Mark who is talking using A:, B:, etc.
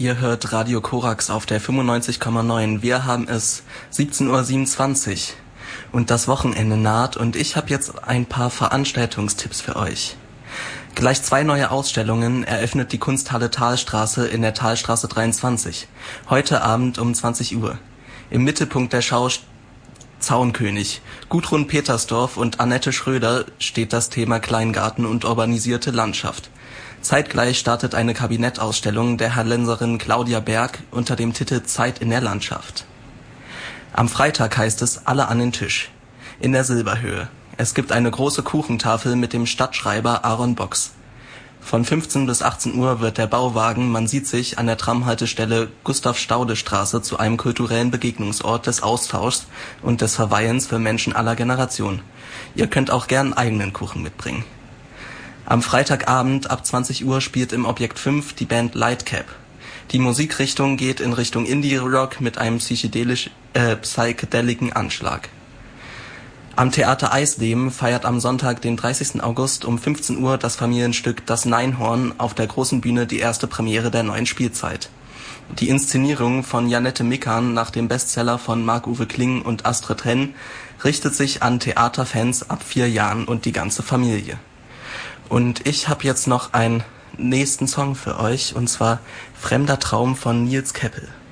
A: Ihr hört Radio Korax auf der 95,9. Wir haben es 17:27 Uhr und das Wochenende naht und ich habe jetzt ein paar Veranstaltungstipps für euch. Gleich 2 neue Ausstellungen eröffnet die Kunsthalle Thalstraße in der Thalstraße 23. Heute Abend um 20 Uhr. Im Mittelpunkt der Schau Zaunkönig. Gudrun Petersdorf und Annette Schröder steht das Thema Kleingarten und urbanisierte Landschaft. Zeitgleich startet eine Kabinettausstellung der Hallenserin Claudia Berg unter dem Titel Zeit in der Landschaft. Am Freitag heißt es Alle an den Tisch. In der Silberhöhe. Es gibt eine große Kuchentafel mit dem Stadtschreiber Aaron Box. Von 15 bis 18 Uhr wird der Bauwagen Man sieht sich an der Tramhaltestelle Gustav-Staude-Straße zu einem kulturellen Begegnungsort des Austauschs und des Verweilens für Menschen aller Generationen. Ihr könnt auch gern eigenen Kuchen mitbringen. Am Freitagabend ab 20 Uhr spielt im Objekt 5 die Band Lightcap. Die Musikrichtung geht in Richtung Indie-Rock mit einem psychedelischen Anschlag. Am Theater Eisleben feiert am Sonntag, den 30. August um 15 Uhr das Familienstück Das Neinhorn auf der großen Bühne die erste Premiere der neuen Spielzeit. Die Inszenierung von Janette Mikan nach dem Bestseller von Marc-Uwe Kling und Astrid Henn richtet sich an Theaterfans ab 4 Jahren und die ganze Familie. Und ich habe jetzt noch einen nächsten Song für euch, und zwar Fremder Traum von Nils Keppel.